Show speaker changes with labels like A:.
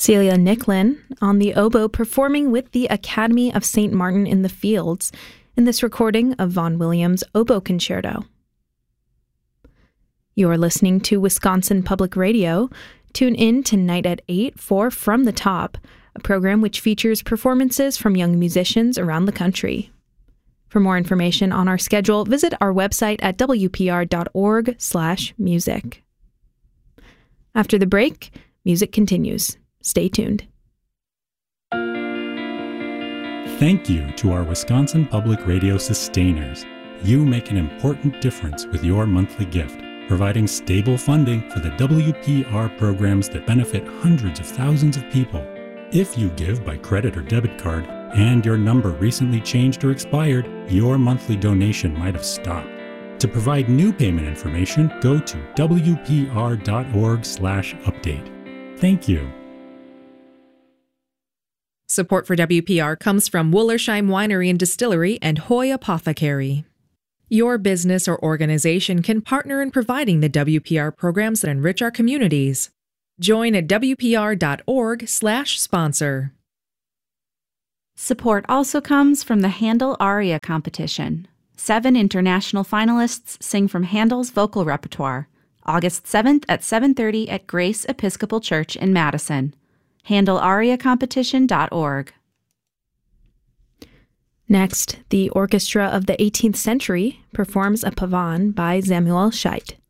A: Celia Nicklin on the oboe performing with the Academy of St. Martin in the Fields in this recording of Vaughan Williams' Oboe Concerto. You're listening to Wisconsin Public Radio. Tune in tonight at 8 for From the Top, a program which features performances from young musicians around the country. For more information on our schedule, visit our website at wpr.org/music. After the break, music continues. Stay tuned.
B: Thank you to our Wisconsin Public Radio sustainers. You make an important difference with your monthly gift, providing stable funding for the WPR programs that benefit hundreds of thousands of people. If you give by credit or debit card and your number recently changed or expired, your monthly donation might have stopped. To provide new payment information, go to wpr.org/update. Thank you.
C: Support for WPR comes from Woolersheim Winery and Distillery and Hoy Apothecary. Your business or organization can partner in providing the WPR programs that enrich our communities. Join at wpr.org/sponsor.
D: Support also comes from the Handel Aria Competition. 7 international finalists sing from Handel's vocal repertoire. August 7th at 7:30 at Grace Episcopal Church in Madison. HandelAriaCompetition.org.
A: Next, the Orchestra of the 18th Century performs a pavane by Samuel Scheidt.